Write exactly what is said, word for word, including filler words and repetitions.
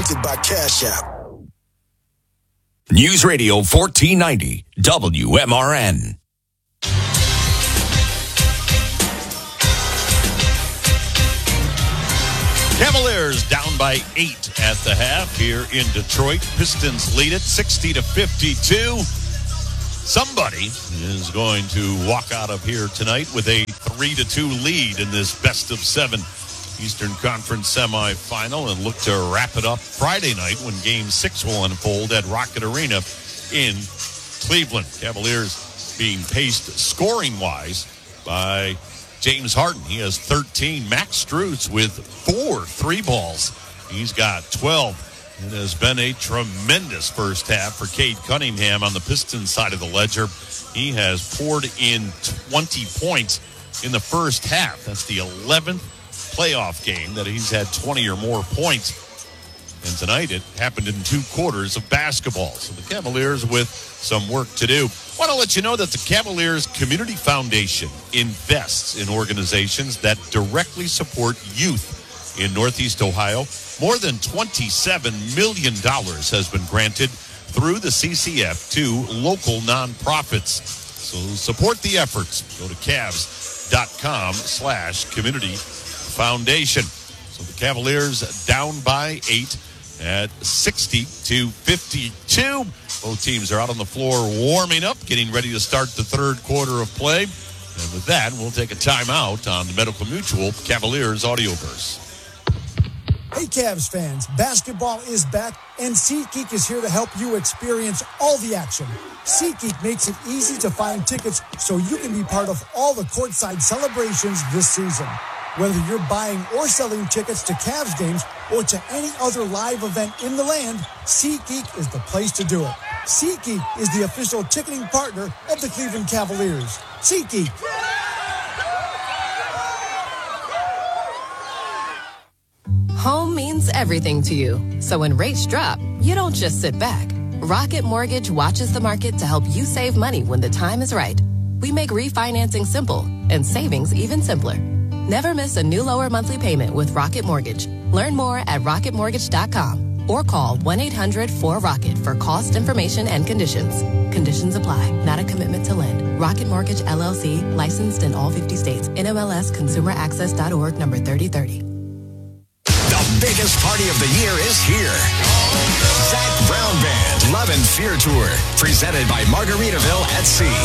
presented by Cash App. News Radio fourteen ninety, W M R N. Cavaliers down by eight at the half here in Detroit. Pistons lead it sixty to fifty-two. Somebody is going to walk out of here tonight with a three to two lead in this best of seven Eastern Conference semifinal and look to wrap it up Friday night when Game six will unfold at Rocket Arena in Cleveland. Cavaliers being paced scoring-wise by James Harden. He has thirteen. Max Strus with four three balls. He's got twelve. It has been a tremendous first half for Cade Cunningham on the Pistons side of the ledger. He has poured in twenty points in the first half. That's the eleventh playoff game that he's had twenty or more points. And tonight it happened in two quarters of basketball. So the Cavaliers with some work to do. I want to let you know that the Cavaliers Community Foundation invests in organizations that directly support youth in Northeast Ohio. More than twenty-seven million dollars has been granted through the C C F to local nonprofits. So support the efforts. Go to Cavs.com slash community foundation. So the Cavaliers down by eight at sixty to fifty-two. Both teams are out on the floor warming up, getting ready to start the third quarter of play. And with that, we'll take a timeout on the Medical Mutual Cavaliers Audioverse. Hey, Cavs fans, basketball is back, and SeatGeek is here to help you experience all the action. SeatGeek makes it easy to find tickets so you can be part of all the courtside celebrations this season. Whether you're buying or selling tickets to Cavs games or to any other live event in the land, SeatGeek is the place to do it. SeatGeek is the official ticketing partner of the Cleveland Cavaliers. SeatGeek. Home means everything to you. So when rates drop, you don't just sit back. Rocket Mortgage watches the market to help you save money when the time is right. We make refinancing simple and savings even simpler. Never miss a new lower monthly payment with Rocket Mortgage. Learn more at rocket mortgage dot com or call one eight hundred four rocket for cost information and conditions. Conditions apply. Not a commitment to lend. Rocket Mortgage, L L C, licensed in all fifty states. N M L S Consumer Access dot org, number thirty thirty. The biggest party of the year is here. Zach Brown Band Love and Fear Tour, presented by Margaritaville at Sea.